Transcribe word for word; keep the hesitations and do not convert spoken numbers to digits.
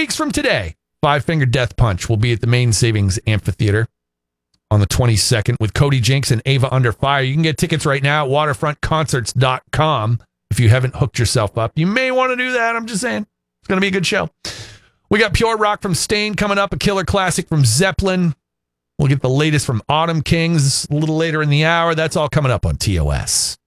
weeks from today, Five Finger Death Punch will be at the Main Savings Amphitheater on the twenty-second with Cody Jinks and Ava Under Fire. You can get tickets right now at waterfront concerts dot com if you haven't hooked yourself up. You may want to do that. I'm just saying. It's going to be a good show. We got Pure Rock from Stain coming up, a killer classic from Zeppelin. We'll get the latest from Autumn Kings a little later in the hour. That's all coming up on T O S.